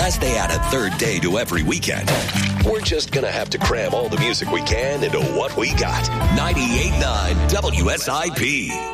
unless they add a third day to every weekend. We're just going to have to cram all the music we can into what we got. 98.9 WSIP.